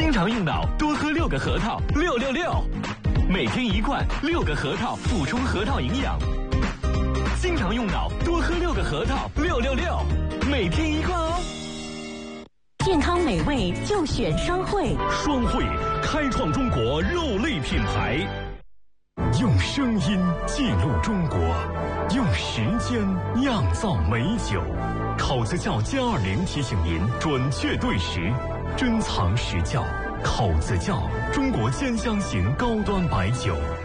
经常用脑，多喝6个核桃，666。每天1罐，6个核桃，补充核桃营养。经常用脑，多喝6个核桃，666。每天1罐哦。 健康美味就选双汇， 双汇开创中国肉类品牌，用声音记录中国，用时间酿造美酒。口子窖加20提醒您准确对时，珍藏实窖。口子窖，中国兼香型高端白酒。